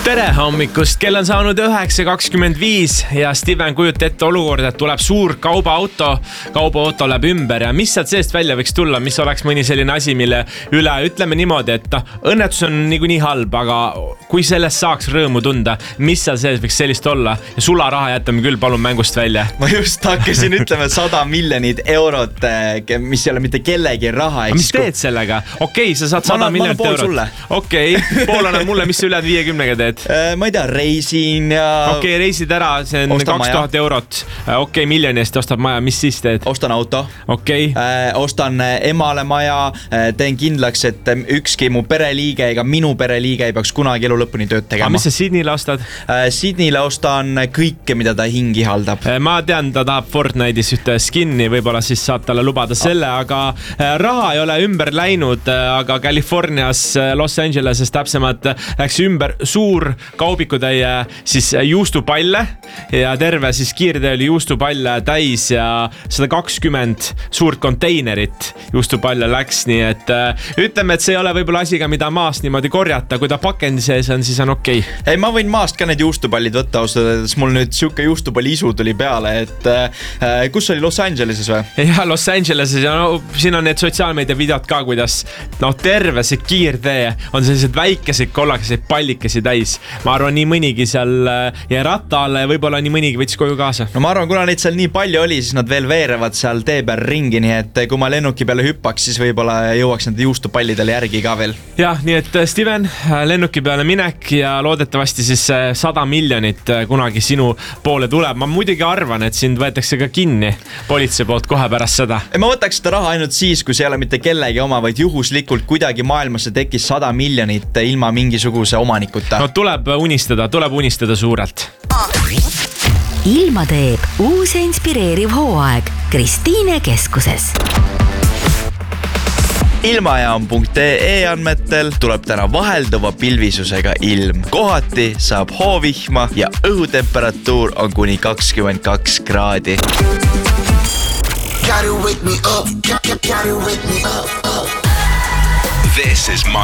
Tere hommikust, kell on saanud 9.25 ja Steven kujutab ette olukorda, et tuleb suur kaubaauto läheb ümber ja mis sealt seest välja võiks tulla, mis oleks mõni selline asi, mille üle ütleme niimoodi, et õnnetus on niikuinii halb, aga kui sellest saaks rõõmu tunda, mis seal sees võiks sellist olla ja sularaha jätame küll palun mängust välja. Ma just hakkasin ütlema 100 miljonit eurot, mis ei ole mitte kellegi raha. Mis teed sellega? Okei, sa saad 100 miljonit eurot. Okei, pool annab mulle, mis sa üle 50 teed? Ma ei tea, reisin ja... Okei, reisid ära, see on 2000 eurot. Okei, miljoni eest ostab maja, mis siis teed? Ostan auto. Okei. Ostan emale maja, teen kindlaks, et ükski mu pereliige ega minu pereliige ei peaks kunagi elu lõpuni tööd tegema. Mis sa Sydneyle ostad? Sydneyle ostan kõike, mida ta hingi haldab. Ma tean, ta tahab Fortnite'is ühte skinni, võib-olla siis saab talle lubada selle, aga raha ei ole ümber läinud, aga Californias, Los Angeleses täpsemalt läks ümber suur kaubikutäie siis juustupalle ja terve siis kiirtee oli juustupalle täis ja 120 suurt konteinerit juustupalle läks, nii et ütleme, et see ei ole võib-olla asiga, mida maast niimoodi korjata, kui ta pakendi sees on, siis on okei. Ei, ma võin maast ka need juustupallid võtta, ausõdes mul nüüd siuke juustupalli isu tuli peale, et kus oli Los Angeleses või? Ja Los Angeleses ja siin on need sotsiaalmeedia videod ka, kuidas terve see kiirtee on sellised väikeseid kollakeseid pallikesi täis. Ma arvan, nii mõnigi seal ja ratta alla ja võib-olla nii mõnigi võttis koju kaasa. No ma arvan, kuna neid seal nii palju oli, siis nad veel veerevad seal tee peal ringi, nii et kui ma lennuki peale hüppaks, siis võib-olla jõuaks nende juustupallidele järgi ka veel. Jah, nii et Steven, lennuki peale minek ja loodetavasti siis 100 miljonit kunagi sinu poole tuleb. Ma muidugi arvan, et sind võetakse ka kinni politsei poolt kohe pärast seda. Ma võtaks seda raha ainult siis, kui see ei ole mitte kellegi oma, vaid juhuslikult kuidagi maailmasse tekkis 100 miljonit ilma mingisuguse omanikuta. No tuleb unistada suurelt. Ilma teeb uus ja inspireeriv hooaeg Kristiine keskuses. Ilmajaam.ee andmetel tuleb täna vahelduva pilvisusega ilm. Kohati saab hoovihma ja õhutemperatuur on kuni 22 kraadi. Gotta wake me up, gotta wake me up. This is my